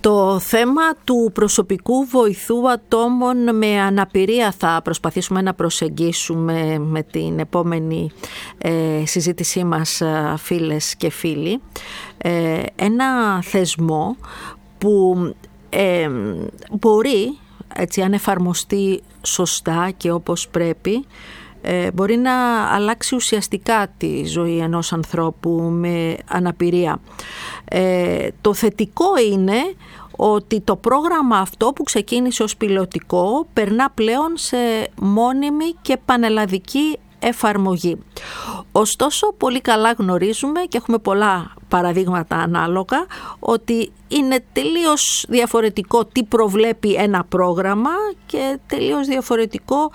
Το θέμα του προσωπικού βοηθού ατόμων με αναπηρία θα προσπαθήσουμε να προσεγγίσουμε με την επόμενη συζήτησή μας, φίλες και φίλοι. Ένα θεσμό που μπορεί, έτσι, αν εφαρμοστεί σωστά και όπως πρέπει, μπορεί να αλλάξει ουσιαστικά τη ζωή ενός ανθρώπου με αναπηρία. Το θετικό είναι ότι το πρόγραμμα αυτό που ξεκίνησε ως πιλωτικό περνά πλέον σε μόνιμη και πανελλαδική εφαρμογή. Ωστόσο, πολύ καλά γνωρίζουμε και έχουμε πολλά παραδείγματα ανάλογα ότι είναι τελείως διαφορετικό τι προβλέπει ένα πρόγραμμα και τελείως διαφορετικό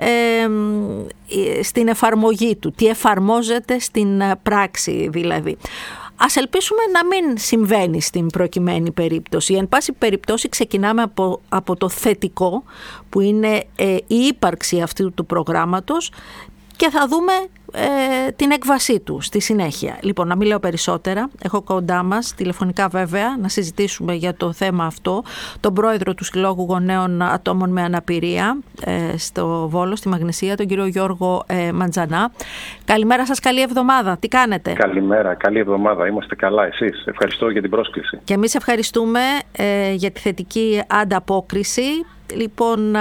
στην εφαρμογή του, τι εφαρμόζεται στην πράξη δηλαδή. Ας ελπίσουμε να μην συμβαίνει στην προκειμένη περίπτωση. Εν πάση περιπτώσει ξεκινάμε από το θετικό που είναι η ύπαρξη αυτού του προγράμματος και θα δούμε την έκβασή του στη συνέχεια. Λοιπόν, να μην λέω περισσότερα. Έχω κοντά μας, τηλεφωνικά βέβαια, να συζητήσουμε για το θέμα αυτό, τον πρόεδρο του Συλλόγου Γονέων Ατόμων με Αναπηρία στο Βόλο, στη Μαγνησία, τον κύριο Γιώργο Μαντζανά. Καλημέρα σας, καλή εβδομάδα. Τι κάνετε? Καλημέρα, καλή εβδομάδα. Είμαστε καλά, εσείς? Ευχαριστώ για την πρόσκληση. Και εμείς ευχαριστούμε για τη θετική ανταπόκριση. Λοιπόν,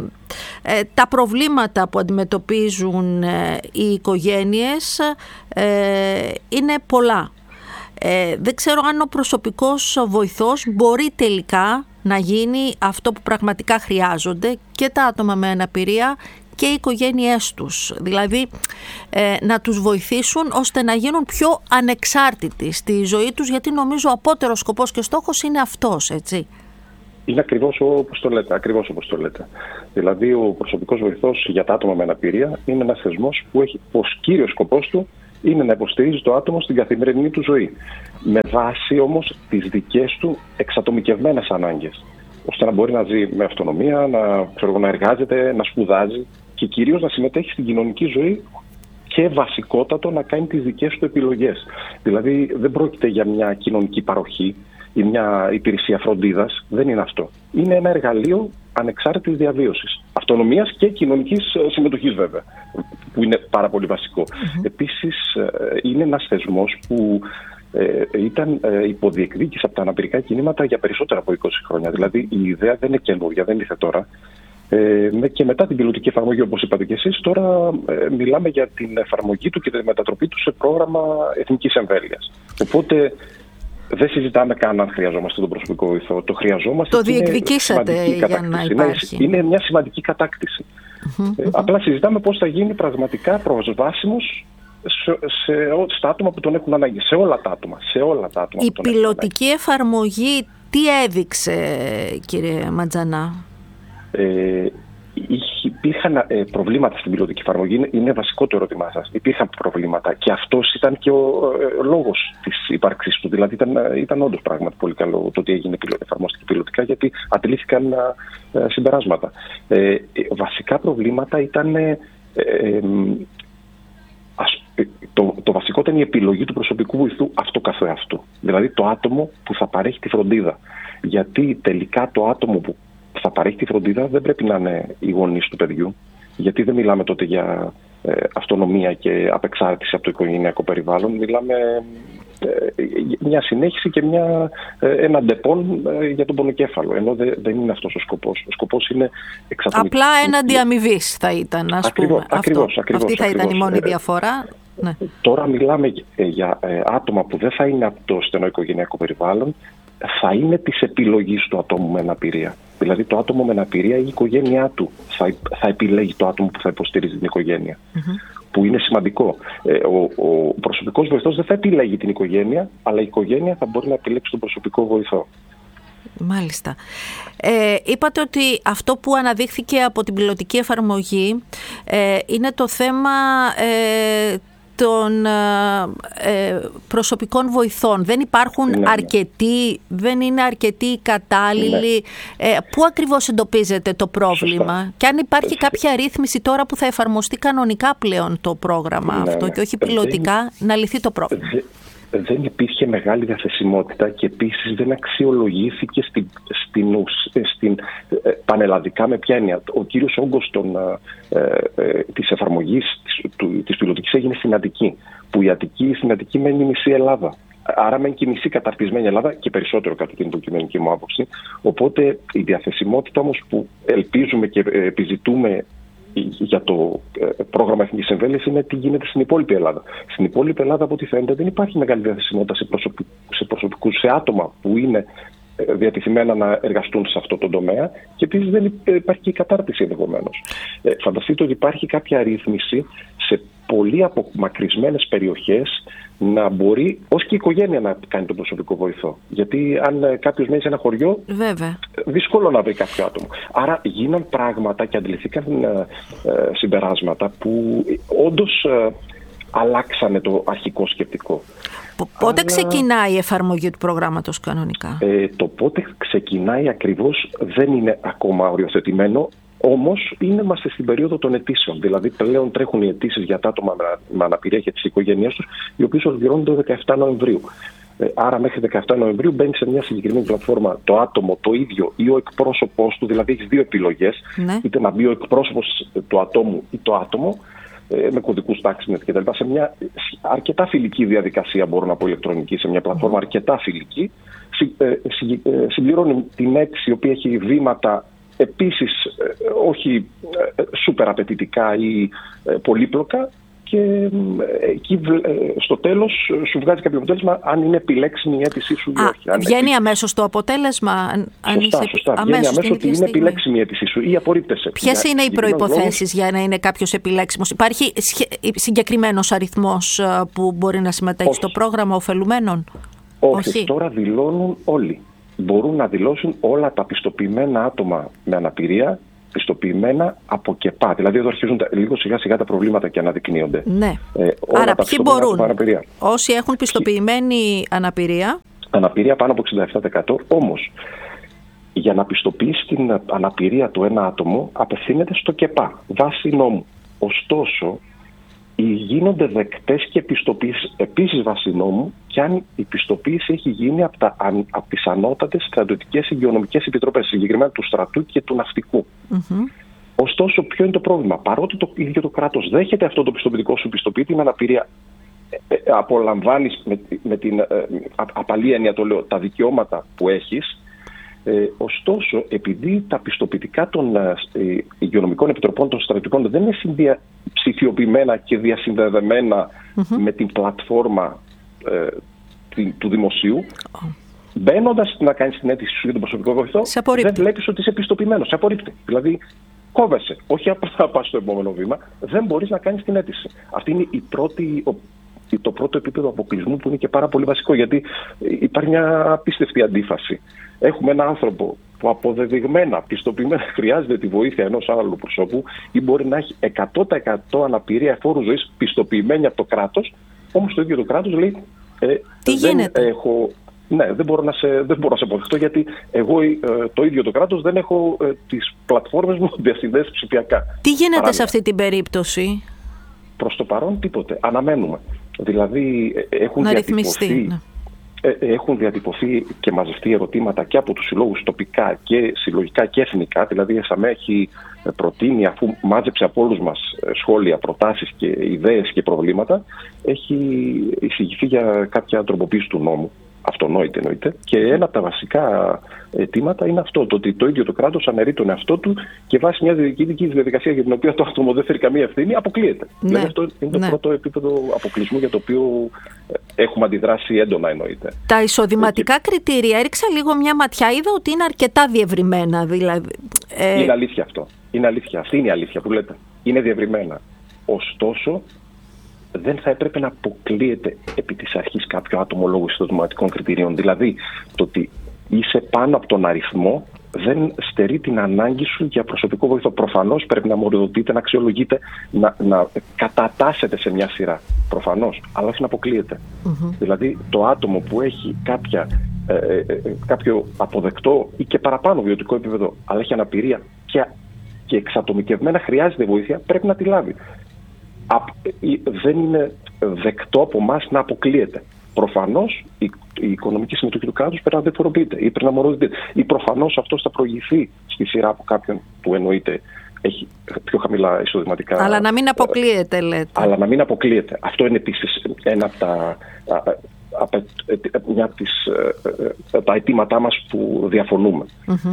τα προβλήματα που αντιμετωπίζουν οι οικογένειες είναι πολλά. Δεν ξέρω αν ο προσωπικός βοηθός μπορεί τελικά να γίνει αυτό που πραγματικά χρειάζονται και τα άτομα με αναπηρία και οι οικογένειές τους. Δηλαδή να τους βοηθήσουν ώστε να γίνουν πιο ανεξάρτητοι στη ζωή τους, γιατί νομίζω ο απότερος σκοπός και στόχος είναι αυτός, έτσι. Είναι ακριβώς όπως το λέτε. Δηλαδή, ο προσωπικός βοηθός για τα άτομα με αναπηρία είναι ένας θεσμός που έχει ως κύριο σκοπός του είναι να υποστηρίζει το άτομο στην καθημερινή του ζωή. Με βάση όμως τις δικές του εξατομικευμένες ανάγκες. Ώστε να μπορεί να ζει με αυτονομία, να εργάζεται, να σπουδάζει και κυρίως να συμμετέχει στην κοινωνική ζωή και βασικότατο να κάνει τις δικές του επιλογές. Δηλαδή, δεν πρόκειται για μια κοινωνική παροχή ή μια υπηρεσία φροντίδας, δεν είναι αυτό. Είναι ένα εργαλείο ανεξάρτητης διαβίωσης, αυτονομίας και κοινωνικής συμμετοχής βέβαια, που είναι πάρα πολύ βασικό. Επίσης, είναι ένας θεσμός που ήταν υποδιεκδίκηση από τα αναπηρικά κινήματα για περισσότερα από 20 χρόνια. Δηλαδή, η ιδέα δεν είναι καινούργια, δεν ήρθε τώρα. Και μετά την πιλωτική εφαρμογή, όπως είπατε και εσείς, τώρα μιλάμε για την εφαρμογή του και τη μετατροπή του σε πρόγραμμα εθνικής εμβέλειας. Οπότε, δεν συζητάμε καν αν χρειαζόμαστε τον προσωπικό βοηθό. Το χρειαζόμαστε. Το διεκδικήσατε για να υπάρχει. Είναι μια σημαντική κατάκτηση. Απλά συζητάμε πώς θα γίνει πραγματικά προσβάσιμος στα άτομα που τον έχουν ανάγκη. Σε όλα τα άτομα. Η πιλωτική εφαρμογή τι έδειξε, κύριε Μαντζανά? Υπήρχαν προβλήματα στην πιλωτική εφαρμογή, είναι βασικό το ερώτημά σας. Υπήρχαν προβλήματα και αυτός ήταν και ο λόγος της ύπαρξης του. Δηλαδή ήταν όντως πράγματι πολύ καλό το ότι έγινε εφαρμόστηκε πιλωτικά, γιατί αντιλήφθηκαν συμπεράσματα. Βασικά προβλήματα ήταν το βασικό ήταν η επιλογή του προσωπικού βοηθού αυτό καθεαυτού. Δηλαδή το άτομο που θα παρέχει τη φροντίδα. Γιατί τελικά το άτομο που θα παρέχει τη φροντίδα δεν πρέπει να είναι οι γονείς του παιδιού, γιατί δεν μιλάμε τότε για αυτονομία και απεξάρτηση από το οικογενειακό περιβάλλον. Μιλάμε μια συνέχιση και ένα ντεπών για τον πονοκέφαλο, ενώ δεν είναι αυτός ο σκοπός. Ο σκοπός είναι εξατομικός. Απλά έναντι αμοιβής θα ήταν, ας πούμε. Αυτή θα ήταν η μόνη διαφορά. Ναι. Τώρα μιλάμε για άτομα που δεν θα είναι από το στενό οικογενειακό περιβάλλον, θα είναι της επιλογής του ατόμου με αναπηρία. Δηλαδή το άτομο με αναπηρία ή η οικογένειά του θα επιλέγει το άτομο που θα υποστηρίζει την οικογένεια. Που είναι σημαντικό. Ο προσωπικός βοηθός δεν θα επιλέγει την οικογένεια, αλλά η οικογένεια θα μπορεί να επιλέξει τον προσωπικό βοηθό. Μάλιστα. Είπατε ότι αυτό που αναδείχθηκε από την πιλωτική εφαρμογή είναι το θέμα των προσωπικών βοηθών. Δεν υπάρχουν αρκετοί, δεν είναι αρκετοί κατάλληλοι. Πού ακριβώς εντοπίζεται το πρόβλημα? Σωστά. Και αν υπάρχει κάποια ρύθμιση τώρα που θα εφαρμοστεί κανονικά πλέον το πρόγραμμα αυτό και όχι πιλωτικά, να λυθεί το πρόβλημα. δεν υπήρχε μεγάλη διαθεσιμότητα και επίσης δεν αξιολογήθηκε πανελλαδικά με ποια έννοια. Ο κύριος όγκος της εφαρμογής της πιλωτικής έγινε στην Αττική, που στην Αττική μένει η μισή Ελλάδα. Άρα μένει και η μισή καταρτισμένη Ελλάδα και περισσότερο κατά την υποκειμενική μου άποψη. Οπότε η διαθεσιμότητα όμως που ελπίζουμε και επιζητούμε για το πρόγραμμα Εθνικής Εμβέλειας είναι τι γίνεται στην υπόλοιπη Ελλάδα. Στην υπόλοιπη Ελλάδα, από ό,τι φαίνεται, δεν υπάρχει μεγάλη διαθεσιμότητα σε προσωπικούς, σε άτομα που είναι διατεθειμένα να εργαστούν σε αυτό το τομέα και επίσης δεν υπάρχει και η κατάρτιση ενδεχομένως. Φανταστείτε ότι υπάρχει κάποια ρύθμιση σε πολύ απομακρυσμένες περιοχές να μπορεί ως και η οικογένεια να κάνει τον προσωπικό βοηθό. Γιατί αν κάποιος μένει σε ένα χωριό, βέβαια, δύσκολο να βρει κάποιο άτομο. Άρα γίναν πράγματα και αντιληφθήκαν συμπεράσματα που όντως αλλάξανε το αρχικό σκεπτικό. Πότε ξεκινάει η εφαρμογή του προγράμματος κανονικά? Το πότε ξεκινάει ακριβώς δεν είναι ακόμα οριοθετημένο. Όμως είμαστε στην περίοδο των αιτήσεων. Δηλαδή πλέον τρέχουν οι αιτήσεις για τα άτομα με αναπηρία και τις οικογένειές τους, οι οποίες ολοκληρώνονται το 17 Νοεμβρίου. Άρα μέχρι 17 Νοεμβρίου μπαίνει σε μια συγκεκριμένη πλατφόρμα το άτομο το ίδιο ή ο εκπρόσωπός του, δηλαδή έχει δύο επιλογές, είτε να μπει ο εκπρόσωπος του ατόμου ή το άτομο, με κωδικούς τάξης κτλ. Σε μια αρκετά φιλική διαδικασία, μπορώ να πω ηλεκτρονική, σε μια πλατφόρμα αρκετά φιλική, συμπληρώνει την αίτηση η οποία έχει βήματα επίσης όχι σούπερ απαιτητικά ή πολύπλοκα και εκεί στο τέλος σου βγάζει κάποιο αποτέλεσμα αν είναι επιλέξιμη η αίτησή σου ή όχι. Βγαίνει αμέσως το αποτέλεσμα? Σωστά. Βγαίνει αμέσως ότι είναι επιλέξιμη η αίτησή σου ή απορρίπτεσαι. Ποιες είναι οι προϋποθέσεις για να είναι κάποιος επιλέξιμος? Υπάρχει συγκεκριμένος αριθμός που μπορεί να συμμετέχει στο πρόγραμμα ωφελουμένων? Όχι. Τώρα δηλώνουν όλοι. Μπορούν να δηλώσουν όλα τα πιστοποιημένα άτομα με αναπηρία, πιστοποιημένα από ΚΕΠΑ. Δηλαδή εδώ αρχίζουν λίγο σιγά σιγά τα προβλήματα και αναδεικνύονται. Ναι. Άρα ποιοι μπορούν? Όσοι έχουν πιστοποιημένη αναπηρία. Αναπηρία πάνω από 67%. Όμως για να πιστοποιήσει την αναπηρία του ένα άτομο απευθύνεται στο ΚΕΠΑ βάσει νόμου. Ωστόσο γίνονται δεκτές και πιστοποιήσεις επίσης βάσει νόμου και αν η πιστοποίηση έχει γίνει από τις ανώτατες στρατιωτικές υγειονομικές επιτροπές, συγκεκριμένα του στρατού και του ναυτικού. Ωστόσο, ποιο είναι το πρόβλημα? Παρότι το ίδιο το κράτος δέχεται αυτό το πιστοποιητικό σου, πιστοποιεί την αναπηρία, απολαμβάνεις με την απαλή έννοια το λέω, τα δικαιώματα που έχεις. Ωστόσο, επειδή τα πιστοποιητικά των υγειονομικών επιτροπών των στρατιωτικών δεν είναι ψηφιοποιημένα και διασυνδεδεμένα με την πλατφόρμα του δημοσίου, μπαίνοντας να κάνεις την αίτηση σου για τον προσωπικό βοηθό, δεν βλέπεις ότι είσαι πιστοποιημένος. Σε απορρίπτει. Δηλαδή, κόβεσαι. Όχι απλά να πας στο επόμενο βήμα, δεν μπορείς να κάνεις την αίτηση. Αυτή είναι το πρώτο επίπεδο αποκλεισμού που είναι και πάρα πολύ βασικό, γιατί υπάρχει μια απίστευτη αντίφαση. Έχουμε έναν άνθρωπο που αποδεδειγμένα, πιστοποιημένα χρειάζεται τη βοήθεια ενός άλλου προσώπου ή μπορεί να έχει 100% αναπηρία εφόρου ζωής πιστοποιημένη από το κράτος, όμως το ίδιο το κράτος λέει τι γίνεται? Δεν μπορώ να σε αποδεχτώ γιατί εγώ το ίδιο το κράτος δεν έχω τις πλατφόρμες μου διασυνδέσεις ψηφιακά. Τι γίνεται σε αυτή την περίπτωση? Προς το παρόν τίποτε. Αναμένουμε. Δηλαδή έχουν διατυπωθεί και μαζευτεί ερωτήματα και από τους συλλόγους τοπικά και συλλογικά και εθνικά. Δηλαδή η ΕΣΑΜΕ έχει προτείνει, αφού μάζεψε από όλους μας σχόλια, προτάσεις και ιδέες και προβλήματα, έχει εισηγηθεί για κάποια τροποποίηση του νόμου. Αυτονόητη εννοείται. Και ένα από τα βασικά αιτήματα είναι αυτό, το ότι το ίδιο το κράτος αναιρεί τον εαυτό του και βάσει μια διοικητική διαδικασία για την οποία το άτομο δεν φέρει καμία ευθύνη, αποκλείεται. Δηλαδή αυτό είναι το πρώτο επίπεδο αποκλεισμού για το οποίο έχουμε αντιδράσει έντονα, εννοείται. Τα εισοδηματικά κριτήρια, έριξα λίγο μια ματιά, είδα ότι είναι αρκετά διευρυμένα. Δηλαδή, Είναι αλήθεια αυτό. Είναι αλήθεια. Αυτή είναι η αλήθεια που λέτε. Είναι διευρυμένα. Ωστόσο, δεν θα έπρεπε να αποκλείεται επί της αρχής κάποιο άτομο λόγω εισοδηματικών κριτηρίων. Δηλαδή, το ότι είσαι πάνω από τον αριθμό δεν στερεί την ανάγκη σου για προσωπικό βοηθό. Προφανώς πρέπει να μοριοδοτείτε, να αξιολογείτε, να κατατάσσετε σε μια σειρά. Προφανώς, αλλά όχι να αποκλείεται. Δηλαδή, το άτομο που έχει κάποιο αποδεκτό ή και παραπάνω βιωτικό επίπεδο, αλλά έχει αναπηρία και εξατομικευμένα χρειάζεται βοήθεια, πρέπει να τη λάβει. Δεν είναι δεκτό από εμάς να αποκλείεται. προφανώς η οικονομική συμμετοχή του κράτους πρέπει να διαφοροποιείται ή πρέπει να μορφωθεί. Ή προφανώς αυτός θα προηγηθεί στη σειρά από κάποιον που εννοείται έχει πιο χαμηλά εισοδηματικά. Αλλά να μην αποκλείεται, λέτε. Αλλά να μην αποκλείεται. Αυτό είναι επίσης ένα από τα αιτήματά μας που διαφωνούμε.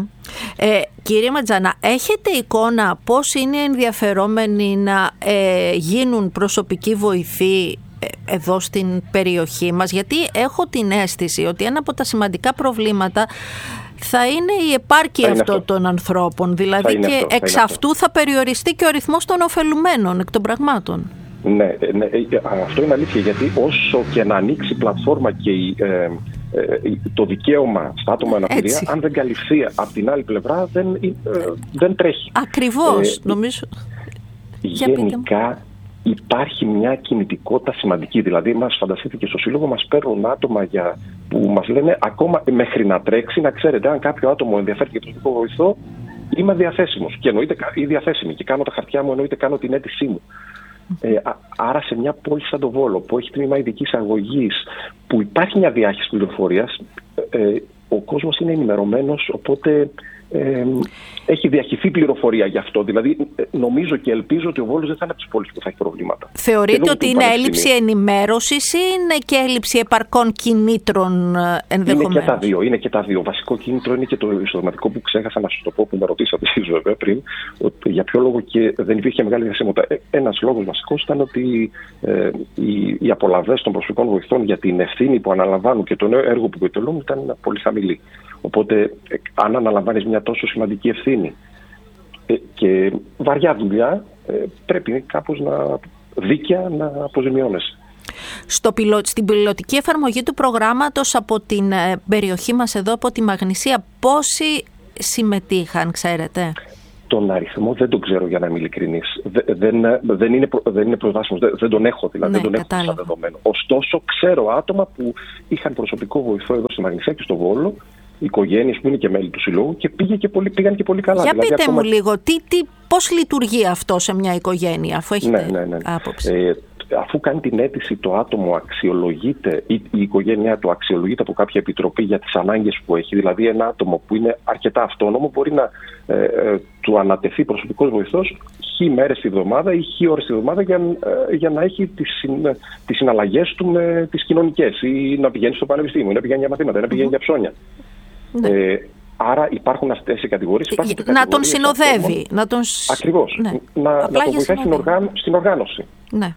Κύριε Ματζάνα, έχετε εικόνα πώς είναι ενδιαφερόμενοι να γίνουν προσωπικοί βοηθοί εδώ στην περιοχή μας? Γιατί έχω την αίσθηση ότι ένα από τα σημαντικά προβλήματα θα είναι η επάρκεια αυτών των ανθρώπων. Δηλαδή και εξ αυτού θα περιοριστεί και ο αριθμός των ωφελουμένων εκ των πραγμάτων. Ναι, αυτό είναι αλήθεια, γιατί όσο και να ανοίξει η πλατφόρμα και το δικαίωμα στα άτομα αναπηρία, αν δεν καλυφθεί από την άλλη πλευρά δεν τρέχει. Ακριβώς, νομίζω. Γενικά υπάρχει μια κινητικότητα σημαντική. Δηλαδή, φανταστείτε και στο Σύλλογο μας παίρνουν άτομα που μας λένε ακόμα μέχρι να τρέξει, να ξέρετε, αν κάποιο άτομο ενδιαφέρει για προσωπικό βοηθό, είμαι διαθέσιμος και εννοείται ή διαθέσιμη και κάνω τα χαρτιά μου, εννοείται κάνω την αίτησή μου. Άρα σε μια πόλη σαν το Βόλο, που έχει τμήμα ειδικής αγωγής, που υπάρχει μια διάχυση πληροφορίας, ο κόσμος είναι ενημερωμένος, οπότε έχει διαχυθεί πληροφορία γι' αυτό. Δηλαδή, νομίζω και ελπίζω ότι ο Βόλος δεν θα είναι από τις πόλεις που θα έχει προβλήματα. Θεωρείτε ότι είναι έλλειψη ενημέρωσης ή είναι και έλλειψη επαρκών κινήτρων ενδεχομένως? Είναι και τα δύο. Βασικό κίνητρο είναι και το εισοδηματικό που ξέχασα να σας το πω, που με ρωτήσατε εσείς βέβαια πριν, ότι για ποιο λόγο και δεν υπήρχε μεγάλη διασημότητα. Ένας λόγος βασικός ήταν ότι οι απολαβές των προσωπικών βοηθών για την ευθύνη που αναλαμβάνουν και το νέο έργο που επιτελούν ήταν πολύ χαμηλή. Οπότε, αν αναλαμβάνεις μια τόσο σημαντική ευθύνη και βαριά δουλειά, πρέπει κάπως δίκαια να αποζημιώνεσαι. Στην πιλωτική εφαρμογή του προγράμματος από την περιοχή μας εδώ, από τη Μαγνησία, πόσοι συμμετείχαν, ξέρετε? Τον αριθμό δεν τον ξέρω, για να είμαι ειλικρινής. Δεν είναι προσβάσιμος, δεν τον έχω δηλαδή, δεν τον έχω σαν δεδομένο. Ωστόσο, ξέρω άτομα που είχαν προσωπικό βοηθό εδώ στη Μαγνησία και στο Βόλο, οικογένειες που είναι και μέλη του Συλλόγου και πήγαν και πολύ καλά. Για δηλαδή, πείτε μου λίγο, πώς λειτουργεί αυτό σε μια οικογένεια, αφού έχετε άποψη? Αφού κάνει την αίτηση, το άτομο αξιολογείται ή η οικογένειά του αξιολογείται από κάποια επιτροπή για τις ανάγκες που έχει. Δηλαδή, ένα άτομο που είναι αρκετά αυτόνομο μπορεί να του ανατεθεί προσωπικός βοηθός χ μέρες τη βδομάδα ή χ ώρες τη βδομάδα για να έχει τις συναλλαγές του με τις κοινωνικές, ή να πηγαίνει στο πανεπιστήμιο, ή να πηγαίνει για μαθήματα, ή να πηγαίνει για ψώνια. Άρα υπάρχουν αυτές οι κατηγορίες. Να τον συνοδεύει. Ακριβώς. Ναι. Να τον βοηθάει στην οργάνωση. Ναι.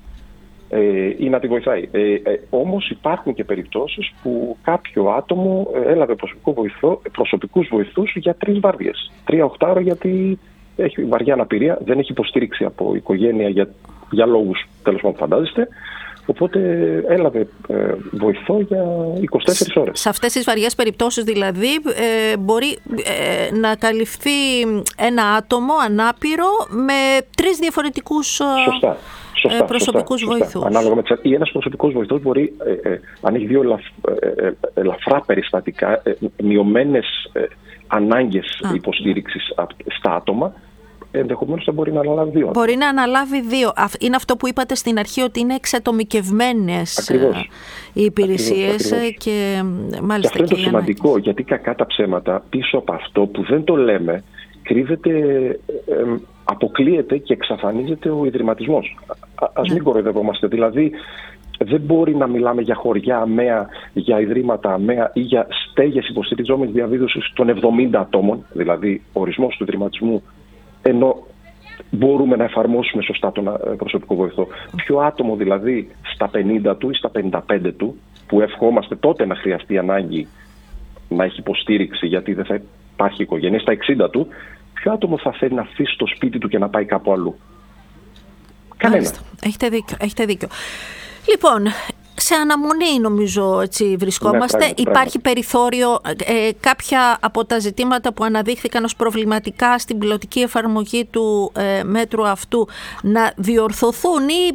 Ή να τη βοηθάει. Όμως υπάρχουν και περιπτώσεις που κάποιο άτομο έλαβε προσωπικούς βοηθούς για 3 βάρδιες. 3 οχτάωρα, γιατί έχει βαριά αναπηρία, δεν έχει υποστήριξη από οικογένεια για λόγους τέλος πάντων φαντάζεστε. Οπότε έλαβε βοηθό για 24 ώρες. Σε αυτές τις βαριές περιπτώσεις δηλαδή μπορεί να καλυφθεί ένα άτομο ανάπηρο με 3 διαφορετικούς προσωπικούς βοηθούς. Ανάλογα με ή ένας προσωπικός βοηθός μπορεί, αν έχει 2 ελαφρά περιστατικά, μειωμένες ανάγκες υποστήριξης στα άτομα, ενδεχομένως θα μπορεί να αναλάβει 2. Μπορεί να αναλάβει 2. Είναι αυτό που είπατε στην αρχή, ότι είναι εξατομικευμένες οι υπηρεσίες. Και μάλιστα και αυτό είναι το σημαντικό, γιατί κακά τα ψέματα πίσω από αυτό που δεν το λέμε κρύβεται, αποκλείεται και εξαφανίζεται ο ιδρυματισμός. Ας μην κοροϊδευόμαστε. Δηλαδή, δεν μπορεί να μιλάμε για χωριά ΑΜΕΑ, για ιδρύματα ΑΜΕΑ ή για στέγες υποστηριζόμενης διαβίωσης των 70 ατόμων, δηλαδή ορισμός του ιδρυματισμού, ενώ μπορούμε να εφαρμόσουμε σωστά τον προσωπικό βοηθό. Ποιο άτομο δηλαδή στα 50 του ή στα 55 του, που ευχόμαστε τότε να χρειαστεί ανάγκη να έχει υποστήριξη γιατί δεν θα υπάρχει οικογένεια, στα 60 του, ποιο άτομο θα θέλει να αφήσει το σπίτι του και να πάει κάπου αλλού? Κανένα. Έχετε δίκιο. Λοιπόν, σε αναμονή νομίζω έτσι βρισκόμαστε. Ναι, υπάρχει περιθώριο κάποια από τα ζητήματα που αναδείχθηκαν ως προβληματικά στην πιλωτική εφαρμογή του μέτρου αυτού να διορθωθούν, ή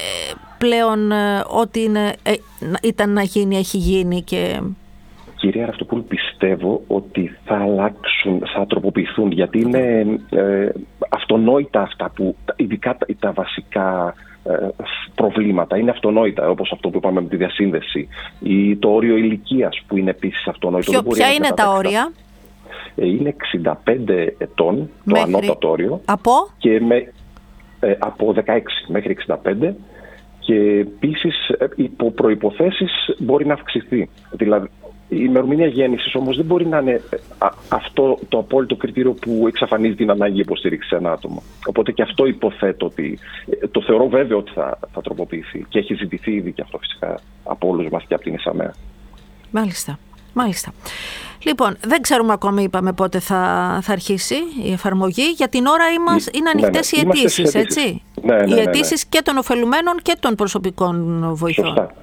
πλέον ό,τι ήταν να γίνει έχει γίνει? Κυρία Ραυτοπούλου, πιστεύω ότι θα αλλάξουν, θα τροποποιηθούν, γιατί είναι αυτονόητα αυτά που, ειδικά τα βασικά προβλήματα. Είναι αυτονόητα, όπως αυτό που είπαμε με τη διασύνδεση, ή το όριο ηλικίας που είναι επίσης αυτονόητο. Ποια είναι τα όρια? Είναι 65 ετών το ανώτατο όριο. Από? Και από 16 μέχρι 65. Και επίσης υπό προϋποθέσεις μπορεί να αυξηθεί. Δηλαδή, η ημερομηνία γέννησης όμως δεν μπορεί να είναι αυτό το απόλυτο κριτήριο που εξαφανίζει την ανάγκη υποστήριξη σε ένα άτομο. Οπότε και αυτό υποθέτω ότι το θεωρώ βέβαιο ότι θα τροποποιηθεί και έχει ζητηθεί ήδη και αυτό φυσικά από όλους μας και από την ΕΣΑΜΕΑ. Μάλιστα. Λοιπόν, δεν ξέρουμε ακόμη, είπαμε, πότε θα αρχίσει η εφαρμογή. Για την ώρα είναι ανοιχτές οι αιτήσεις, έτσι. Οι αιτήσεις και των ωφελουμένων και των προσωπικών βοηθών. Σωστά.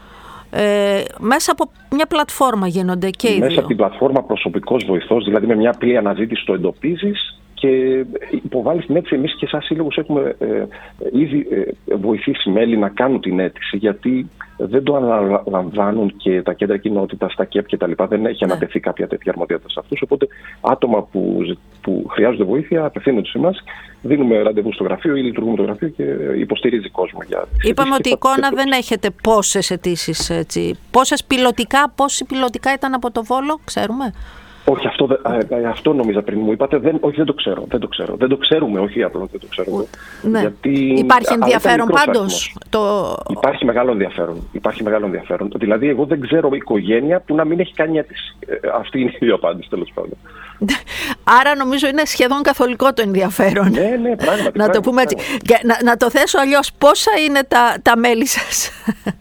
Μέσα από μια πλατφόρμα γίνονται και οι δύο. Μέσα από την πλατφόρμα προσωπικός βοηθός, δηλαδή με μια απλή αναζήτηση το εντοπίζεις και υποβάλλεις την αίτηση. Εμείς και σαν σύλλογος έχουμε ήδη βοηθήσει μέλη να κάνουν την αίτηση, γιατί δεν το αναλαμβάνουν και τα κέντρα κοινότητας, τα ΚΕΠ κτλ. Δεν έχει ανατεθεί κάποια τέτοια αρμοδιότητα σε αυτούς. Οπότε άτομα που χρειάζονται βοήθεια απευθύνονται σε εμάς, δίνουμε ραντεβού στο γραφείο ή λειτουργούμε το γραφείο και υποστηρίζει κόσμο. Είπαμε ότι η εικόνα δεν έχετε πόσες αιτήσεις, έτσι. Πόσοι πιλωτικά ήταν από το Βόλο, ξέρουμε? Όχι, αυτό νόμιζα πριν μου είπατε. Όχι, δεν το ξέρω. Δεν το ξέρουμε, όχι απλά δεν το ξέρουμε. Ναι. Γιατί υπάρχει ενδιαφέρον πάντως. Υπάρχει μεγάλο ενδιαφέρον. Δηλαδή, εγώ δεν ξέρω οικογένεια που να μην έχει κάνει αίτηση. Αυτή είναι η απάντηση, τέλος πάντων. Άρα νομίζω είναι σχεδόν καθολικό το ενδιαφέρον. Ναι, πράγματι. Να το πούμε έτσι. Να το θέσω αλλιώς, πόσα είναι τα μέλη σας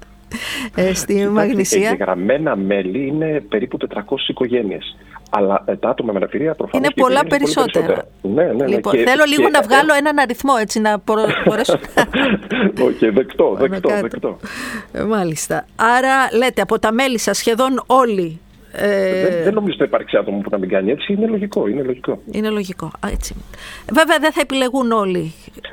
στη Μαγνησία? Εγγεγραμμένα μέλη είναι περίπου 400 οικογένειες. Αλλά τα άτομα με αναπηρία προφανώς είναι πολλά περισσότερα. Ναι. Λοιπόν, θέλω λίγο να βγάλω έναν αριθμό, έτσι, να μπορέσω. Όχι, δεκτό. Μάλιστα. Άρα λέτε από τα μέλη σας σχεδόν όλοι. Δεν νομίζω ότι θα υπάρξει άτομο που να μην κάνει έτσι. Είναι λογικό. Έτσι. Βέβαια δεν θα επιλεγούν όλοι.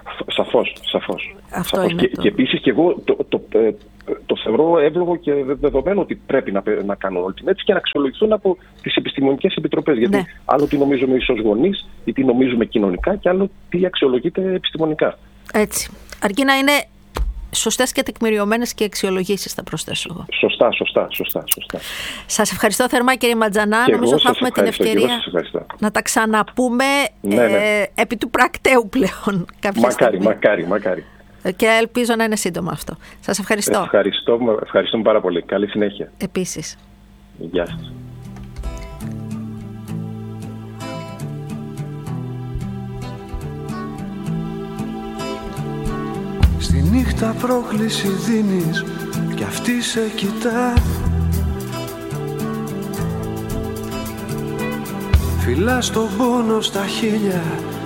Σαφώς. Αυτό είναι και επίσης και εγώ το θεωρώ εύλογο και δεδομένο ότι πρέπει να κάνουν όλη την αίτηση και να αξιολογηθούν από τις επιστημονικές επιτροπές. Γιατί άλλο τι νομίζουμε ως γονείς ή τι νομίζουμε κοινωνικά και άλλο τι αξιολογείται επιστημονικά. Έτσι. Αρκεί να είναι σωστές και τεκμηριωμένες και αξιολογήσεις, θα προσθέσω εγώ. Σωστά. Σας ευχαριστώ θερμά, κύριε Ματζανά. Νομίζω θα έχουμε την ευκαιρία να τα ξαναπούμε επί του πρακτέου πλέον. Μακάρι. Και ελπίζω να είναι σύντομα αυτό. Σας ευχαριστώ. Ευχαριστούμε πάρα πολύ. Καλή συνέχεια. Επίσης. Γεια σας. Στη νύχτα πρόκληση δίνεις κι αυτή σε κοιτά. Φυλάς τον πόνο στα χείλια